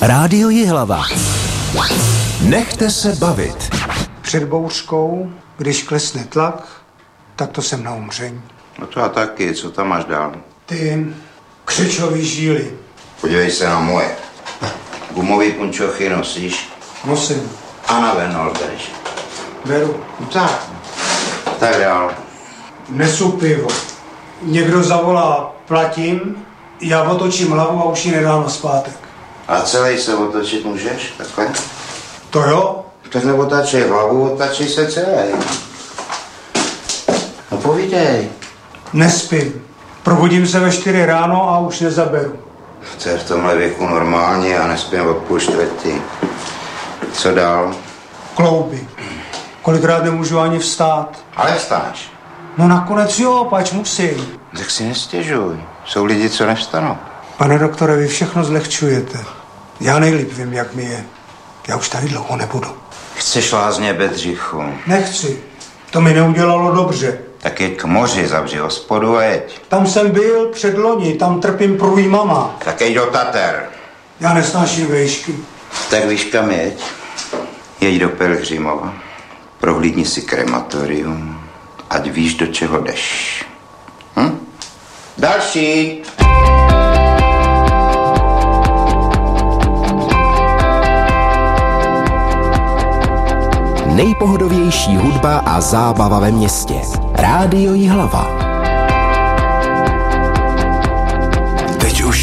Rádio Jihlava. Nechte se bavit. Před bouřkou, když klesne tlak, tak to jsem na umření. No to a taky, co tam máš dál? Ty křečový žíly. Podívej se na moje. Gumový punčochy nosíš? Nosím. A na venol bereš. Beru. No tak dál. Nesu pivo. Někdo zavolá, platím, já otočím hlavu a už ji nedám na zpátek. A celý se otočit můžeš? Takhle? To jo? Tak neotačej hlavu, otačej se celý. No povídej. Nespím. Probudím se ve 4 ráno a už nezaberu. To je v tomhle věku normálně a nespím od 3:30. Co dál? Klouby. Kolikrát nemůžu ani vstát. Ale vstaneš. No nakonec jo, pač musím. Tak si nestěžuj. Jsou lidi, co nevstanou. Pane doktore, vy všechno zlehčujete. Já nejlíp vím, jak mi je. Já už tady dlouho nebudu. Chceš lázně Bedřichu? Nechci. To mi neudělalo dobře. Tak jeď k moři, zavři hospodu a jeď. Tam jsem byl předloni, tam trpím průjmama. Tak jeď do Tater. Já nesnáším vejšky. Tak víš kam jeď? Jeď do Pelhřimova. Prohlídni si krematorium. Ať víš, do čeho jdeš. Další. Nejpohodovější hudba a zábava ve městě. Rádio Jihlava.